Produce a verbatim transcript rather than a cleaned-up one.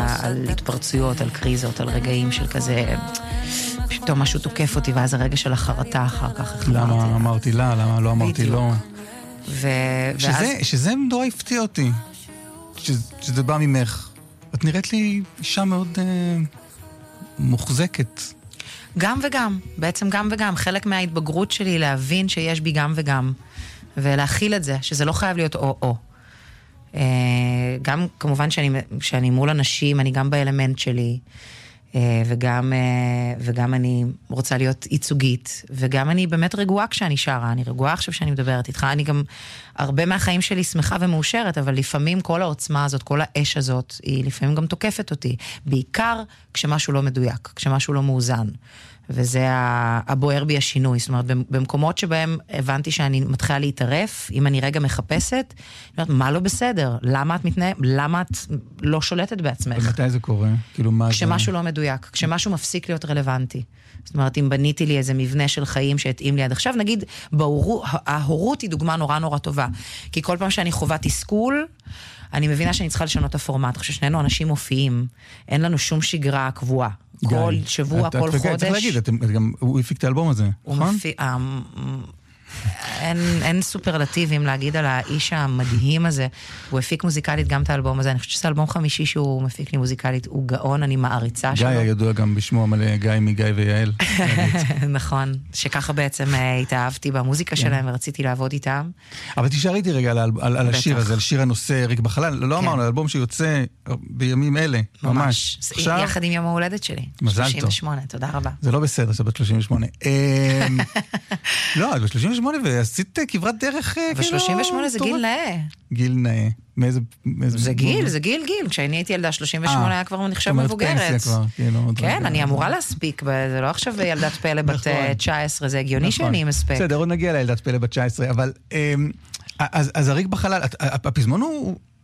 על התפרצויות, על קריזות, על רגעים של כזה, פתאום משהו תוקף אותי, ואז הרגע של החרטה אחר כך. למה אמרתי לה, למה לא אמרתי לא? שזה נורא הפתיע אותי, שזה בא ממך. את נראית לי אישה מאוד מוחזקת. גם וגם, בעצם גם וגם. חלק מההתבגרות שלי להבין שיש בי גם וגם, ולהכיל את זה, שזה לא חייב להיות או-או. גם כמובן שאני, שאני מול אנשים, אני גם באלמנט שלי, וגם, וגם אני רוצה להיות ייצוגית, וגם אני באמת רגועה כשאני שרה, אני רגועה עכשיו שאני מדברת איתך, אני גם הרבה מהחיים שלי שמחה ומאושרת, אבל לפעמים כל העוצמה הזאת, כל האש הזאת, היא לפעמים גם תוקפת אותי, בעיקר כשמשהו לא מדויק, כשמשהו לא מאוזן. וזה הבוער בי השינוי, זאת אומרת, במקומות שבהם הבנתי שאני מתחילה להתערף, אם אני רגע מחפשת, אני אומרת, מה לא בסדר? למה את מתנהל? למה את לא שולטת בעצמך? ומתי זה קורה? כאילו, מה כשמשהו לא מדויק, כשמשהו מפסיק להיות רלוונטי. זאת אומרת, אם בניתי לי איזה מבנה של חיים שהתאים לי עד עכשיו, נגיד, ההורות היא דוגמה נורא נורא טובה, כי כל פעם שאני חובה תסכול, אני מבינה שאני צריכה לשנות את הפורמט, כששנינו אנשים מופיעים, אין לנו שום שגרה קבועה. כל שבוע, כל חודש. צריך להגיד, הוא הפיק את האלבום הזה, נכון? אין סופרלטיבים להגיד על האיש המדהים הזה. הוא הפיק מוזיקלית גם את האלבום הזה. אני חושבת שזה אלבום חמישי שהוא מפיק לי מוזיקלית. הוא גאון, אני מעריצה שלו. גיא הידוע גם בשמו המלא, גיא מגיא ויעל. נכון, שככה בעצם התאהבתי במוזיקה שלהם ורציתי לעבוד איתם. אבל תשארי איתי רגע על השיר הזה, על שיר הנושא ריק בחלל. לא אמרנו, האלבום שיוצא בימים אלה, ממש. יחד עם יום ההולדת שלי. מזל טוב. שלושים ושמונה, תודה רבה. זה לא בסדר, זה בת שלושים ושמונה. לא, את ב-שלושים ושמונה ועשית כברת דרך ו-שלושים ושמונה זה גיל נאה. גיל נאה. מאיזה... זה גיל, זה גיל גיל. כשאני הייתי ילדה שלושים ושמונה היה כבר נחשב מבוגרת. כן, אני אמורה להספיק, זה לא עכשיו ילדת פלא בת תשע עשרה, זה הגיוני שאני מספיק. בסדר, עוד נגיע לילדת פלא בת תשע עשרה, אבל אז הריק בחלל, הפזמון